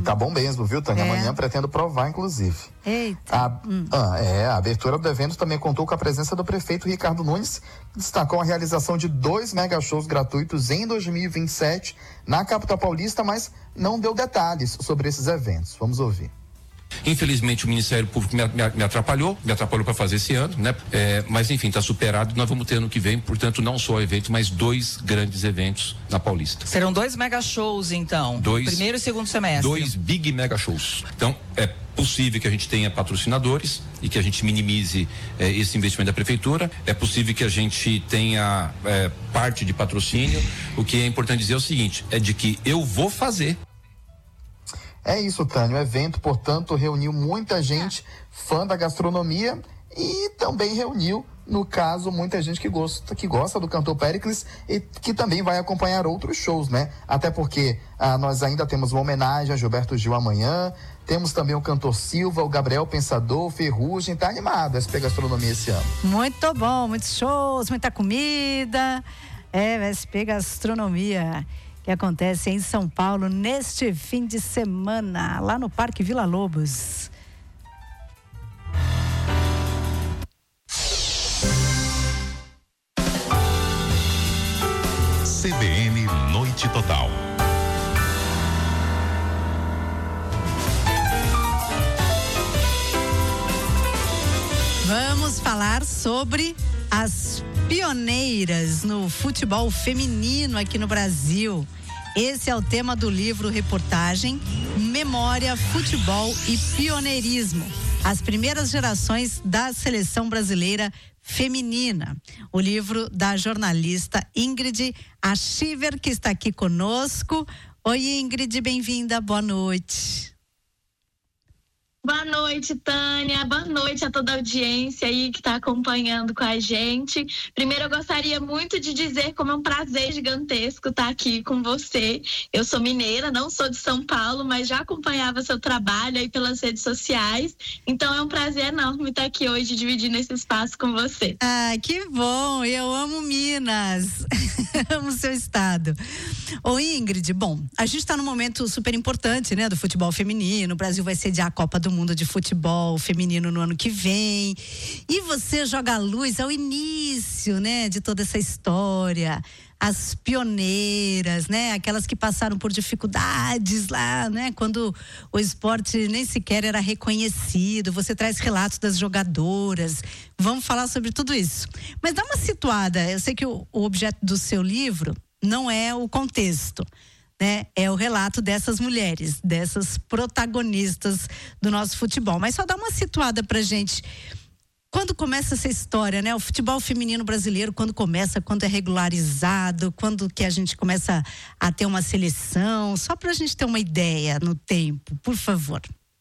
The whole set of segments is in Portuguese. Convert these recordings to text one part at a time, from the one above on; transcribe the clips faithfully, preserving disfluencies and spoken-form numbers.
tá bom mesmo, viu, Tânia? É. Amanhã pretendo provar, inclusive. Eita. A, hum. ah, é, a abertura do evento também contou com a presença do prefeito Ricardo Nunes, que destacou a realização de dois mega shows gratuitos em dois mil e vinte e sete na capital paulista, mas não deu detalhes sobre esses eventos. Vamos ouvir. Infelizmente o Ministério Público me, me, me atrapalhou, me atrapalhou para fazer esse ano, né? É, mas enfim, está superado. Nós vamos ter ano que vem, portanto, não só evento, mas dois grandes eventos na Paulista. Serão dois mega shows, então. Dois, primeiro e segundo semestre. Dois big mega shows. Então, é possível que a gente tenha patrocinadores e que a gente minimize eh, esse investimento da prefeitura. É possível que a gente tenha eh, parte de patrocínio. O que é importante dizer é o seguinte: é de que eu vou fazer. É isso, Tânia. O evento, portanto, reuniu muita gente fã da gastronomia e também reuniu, no caso, muita gente que gosta, que gosta do cantor Péricles e que também vai acompanhar outros shows, né? Até porque ah, nós ainda temos uma homenagem a Gilberto Gil amanhã, temos também o cantor Silva, o Gabriel Pensador, o Ferrugem. Tá animado a S P Gastronomia esse ano. Muito bom, muitos shows, muita comida. É, S P Gastronomia, que acontece em São Paulo neste fim de semana, lá no Parque Vila Lobos. C B N Noite Total. Vamos falar sobre as pioneiras no futebol feminino aqui no Brasil. Esse é o tema do livro reportagem Memória, Futebol e Pioneirismo. As primeiras gerações da seleção brasileira feminina. O livro da jornalista Ingrid Achiver, que está aqui conosco. Oi, Ingrid, bem-vinda, boa noite. Boa noite, Tânia. Boa noite a toda a audiência aí que está acompanhando com a gente. Primeiro, eu gostaria muito de dizer como é um prazer gigantesco estar aqui com você. Eu sou mineira, não sou de São Paulo, mas já acompanhava seu trabalho aí pelas redes sociais. Então, é um prazer enorme estar aqui hoje dividindo esse espaço com você. Ah, que bom! Eu amo Minas. Amo seu estado. Ô, Ingrid, bom, a gente está num momento super importante, né, do futebol feminino. O Brasil vai sediar a Copa do Mundo de Futebol Feminino no ano que vem. E você joga a luz ao início, né, de toda essa história. As pioneiras, né, aquelas que passaram por dificuldades lá, né, quando o esporte nem sequer era reconhecido. Você traz relatos das jogadoras. Vamos falar sobre tudo isso. Mas dá uma situada. Eu sei que o, o objeto do seu livro não é o contexto, né? É o relato dessas mulheres, dessas protagonistas do nosso futebol. Mas só dá uma situada pra gente. Quando começa essa história, né? O futebol feminino brasileiro, quando começa, quando é regularizado, quando que a gente começa a ter uma seleção, só pra gente ter uma ideia no tempo, por favor.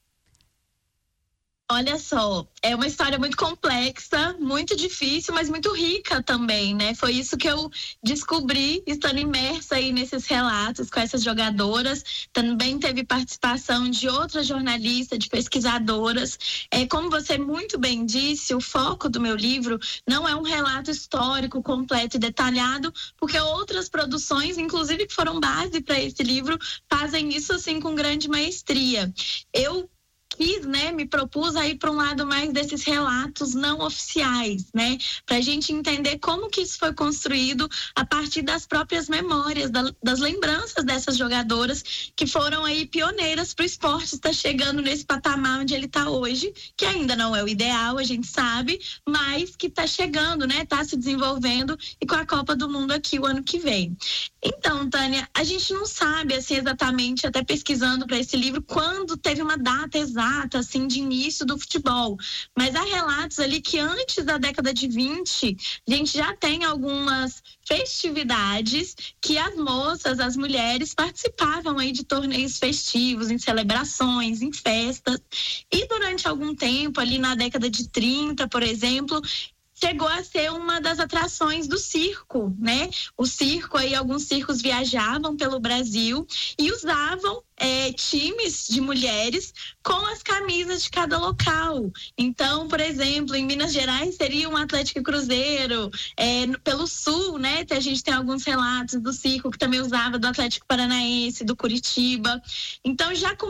Olha só, é uma história muito complexa, muito difícil, mas muito rica também, né? Foi isso que eu descobri estando imersa aí nesses relatos com essas jogadoras. Também teve participação de outras jornalistas, de pesquisadoras. É, como você muito bem disse, o foco do meu livro não é um relato histórico completo e detalhado, porque outras produções, inclusive que foram base para esse livro, fazem isso assim com grande maestria. Eu quis, né, me propus a ir para um lado mais desses relatos não oficiais, né, para a gente entender como que isso foi construído a partir das próprias memórias, da, das lembranças dessas jogadoras que foram aí pioneiras para o esporte estar chegando nesse patamar onde ele está hoje, que ainda não é o ideal, a gente sabe, mas que está chegando, né, está se desenvolvendo e com a Copa do Mundo aqui o ano que vem. Então, Tânia, a gente não sabe assim exatamente, até pesquisando para esse livro, quando teve uma data exata assim de início do futebol, mas há relatos ali que antes da década de vinte a gente já tem algumas festividades que as moças, as mulheres participavam aí de torneios festivos, em celebrações, em festas, e durante algum tempo ali na década de trinta, por exemplo, chegou a ser uma das atrações do circo, né? O circo aí, alguns circos viajavam pelo Brasil e usavam é, times de mulheres com as camisas de cada local. Então, por exemplo, em Minas Gerais seria um Atlético e Cruzeiro, é, pelo Sul, né? A gente tem alguns relatos do circo que também usava do Atlético Paranaense, do Curitiba. Então, já